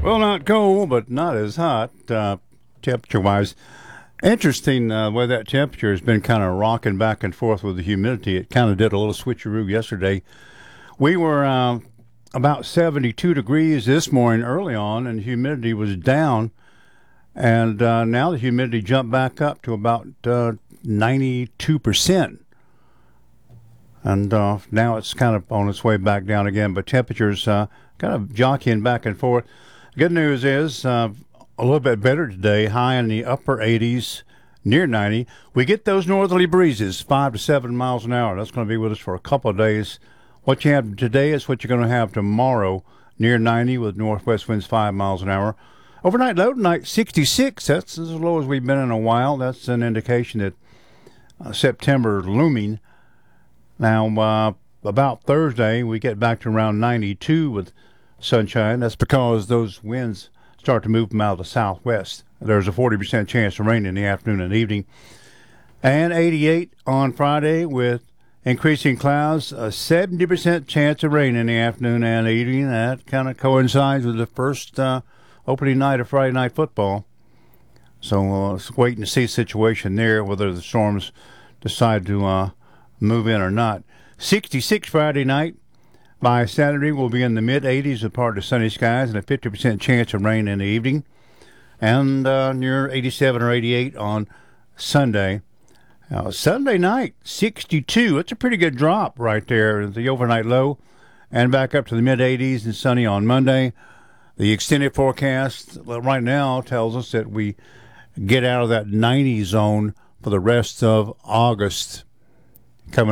Well, not cold, but not as hot, temperature-wise. Interesting way that temperature has been kind of rocking back and forth with the humidity. It kind of did a little switcheroo yesterday. We were about 72 degrees this morning early on, and humidity was down. And now the humidity jumped back up to about 92%. And now it's kind of on its way back down again. But temperatures kind of jockeying back and forth. Good news is a little bit better today, high in the upper 80s, near 90. We get those northerly breezes, 5 to 7 miles an hour. That's going to be with us for a couple of days. What you have today is what you're going to have tomorrow, near 90 with northwest winds 5 miles an hour. Overnight low tonight, 66. That's as low as we've been in a while. That's an indication that September looming. Now, about Thursday, we get back to around 92 with sunshine. That's because those winds start to move from out of the southwest. There's a 40% chance of rain in the afternoon and evening. And 88 on Friday with increasing clouds, a 70% chance of rain in the afternoon and evening. That kind of coincides with the first opening night of Friday Night Football. So it's wait and see situation there, whether the storms decide to move in or not. 66 Friday night. By Saturday, we'll be in the mid-80s with part of sunny skies and a 50% chance of rain in the evening. And near 87 or 88 on Sunday. Sunday night, 62. It's a pretty good drop right there, the overnight low. And back up to the mid-80s and sunny on Monday. The extended forecast right now tells us that we get out of that 90 zone for the rest of August.